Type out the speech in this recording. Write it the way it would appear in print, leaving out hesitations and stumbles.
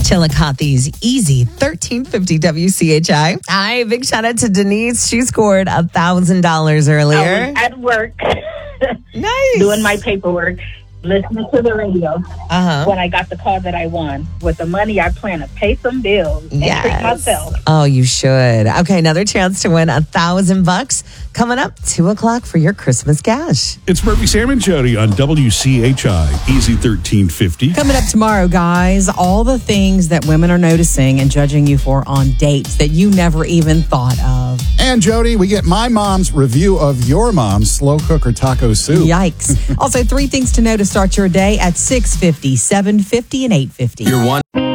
Chillicothe's Easy 1350 WCHI. Hi, big shout out to Denise. She scored $1,000 earlier. I was at work Nice. doing my paperwork, listening to the radio when I got the call that I won. With the money, I plan to pay some bills and treat myself. Oh, you should. Okay, another chance to win $1,000 coming up 2:00 for your Christmas cash. It's Murphy, Sam, and Jody on WCHI, Easy 1350. Coming up tomorrow, guys, all the things that women are noticing and judging you for on dates that you never even thought of. And Jody, we get my mom's review of your mom's slow cooker taco soup. Yikes. Also, 3 things to know to start your day at 6:50, 7:50, and 8:50. You're one.